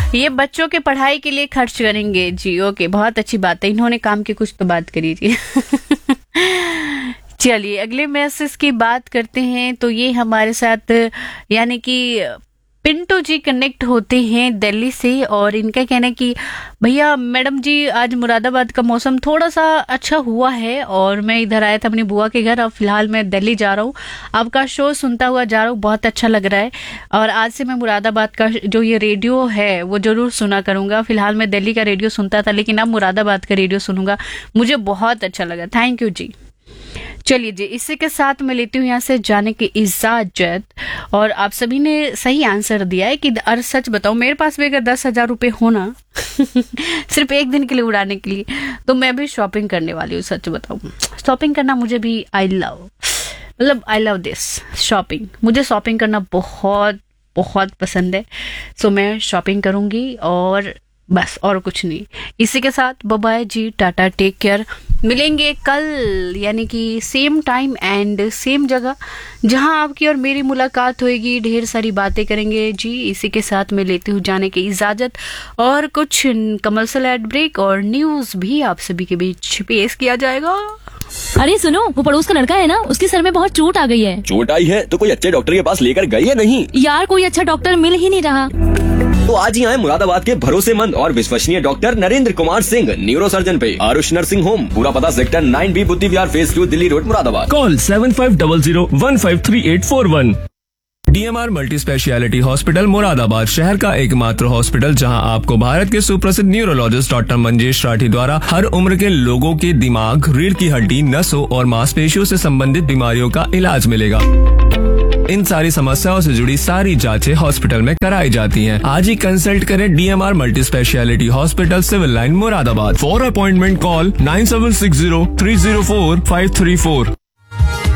ये बच्चों के पढ़ाई के लिए खर्च करेंगे जी। ओके, बहुत अच्छी बात है, इन्होंने काम की कुछ तो बात करी जी। चलिए अगले मैसेज की बात करते हैं। तो ये हमारे साथ यानी कि पिंटू जी कनेक्ट होते हैं दिल्ली से, और इनका कहना है कि भैया मैडम जी आज मुरादाबाद का मौसम थोड़ा सा अच्छा हुआ है, और मैं इधर आया था अपनी बुआ के घर, अब फिलहाल मैं दिल्ली जा रहा हूँ, आपका शो सुनता हुआ जा रहा हूँ, बहुत अच्छा लग रहा है, और आज से मैं मुरादाबाद का जो ये रेडियो है वो जरूर सुना करूंगा। फिलहाल मैं दिल्ली का रेडियो सुनता था, लेकिन अब मुरादाबाद का रेडियो सुनूंगा, मुझे बहुत अच्छा लगा, थैंक यू जी। चलिए जी, इसी के साथ मैं लेती हूँ यहाँ से जाने की इजाजत। और आप सभी ने सही आंसर दिया है कि और सच बताऊं, मेरे पास भी अगर 10,000 रुपये होना सिर्फ एक दिन के लिए उड़ाने के लिए, तो मैं भी शॉपिंग करने वाली हूँ। सच बताऊं, शॉपिंग करना मुझे भी आई लव दिस शॉपिंग, मुझे शॉपिंग करना बहुत बहुत पसंद है। सो मैं शॉपिंग करूंगी और बस, और कुछ नहीं। इसी के साथ बाय बाय जी, टाटा, टेक केयर। मिलेंगे कल यानी कि सेम टाइम एंड सेम जगह, जहां आपकी और मेरी मुलाकात होगी, ढेर सारी बातें करेंगे जी। इसी के साथ मैं लेती हूँ जाने की इजाजत, और कुछ कमर्शियल एड ब्रेक और न्यूज भी आप सभी के बीच पेश किया जाएगा। अरे सुनो, वो पड़ोस का लड़का है ना, उसके सर में बहुत चोट आ गई है। चोट आई है तो कोई अच्छे डॉक्टर के पास लेकर गई है नहीं? यार कोई अच्छा डॉक्टर मिल ही नहीं रहा। तो आज ही आए मुरादाबाद के भरोसेमंद और विश्वसनीय doctor Narendra Kumar Singh, neuro surgeon पे, आरुष नर्सिंग होम, पूरा पता सेक्टर 9B, बुद्धि विहार phase 2, Delhi road, Moradabad. Call 7500153841। DMR multi speciality hospital Moradabad शहर का एकमात्र हॉस्पिटल, जहां आपको भारत के सुप्रसिद्ध न्यूरोलॉजिस्ट डॉक्टर मंजेश राठी द्वारा हर उम्र के लोगों के दिमाग, रीढ़ की हड्डी, नसों और मांसपेशियों से संबंधित बीमारियों का इलाज मिलेगा। इन सारी समस्याओं से जुड़ी सारी जांचें हॉस्पिटल में कराई जाती हैं। आज ही कंसल्ट करें DMR multi speciality hospital, civil line, Moradabad. For appointment call 9760304534।